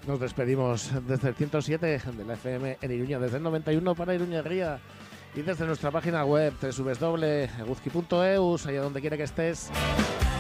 Nos despedimos desde el 107 de la FM en Iruña, desde el 91 para Iruña Ría y desde nuestra página web www.eguzki.eus, allá donde quiera que estés.